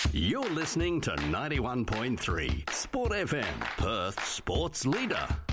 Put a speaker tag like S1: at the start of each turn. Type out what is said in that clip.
S1: You're listening to 91.3 Sport FM, Perth's sports leader.